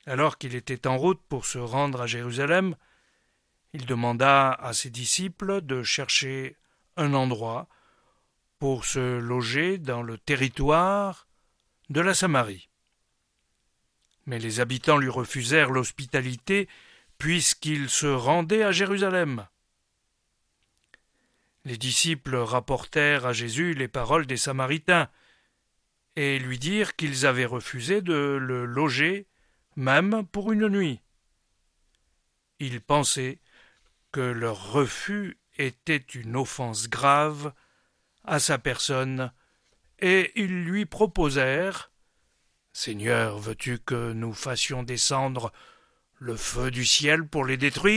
Alors qu'il était en route pour se rendre à Jérusalem, il demanda à ses disciples de chercher un endroit pour se loger dans le territoire de la Samarie. Mais les habitants lui refusèrent l'hospitalité puisqu'il se rendait à Jérusalem. Les disciples rapportèrent à Jésus les paroles des Samaritains et lui dirent qu'ils avaient refusé de le loger, même pour une nuit. Il pensait que leur refus était une offense grave à sa personne, et ils lui proposèrent « Seigneur, veux-tu que nous fassions descendre le feu du ciel pour les détruire ?»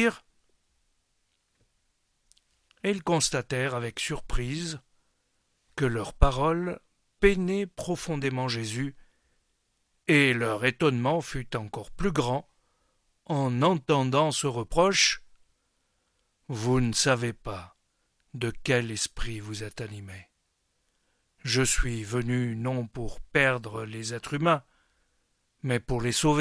Et ils constatèrent avec surprise que leurs paroles peinaient profondément Jésus, et leur étonnement fut encore plus grand en entendant ce reproche « Vous ne savez pas de quel esprit vous êtes animé. Je suis venu non pour perdre les êtres humains, mais pour les sauver. »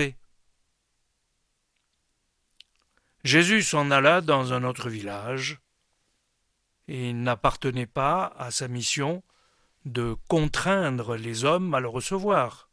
Jésus s'en alla dans un autre village. Il n'appartenait pas à sa mission de contraindre les hommes à le recevoir.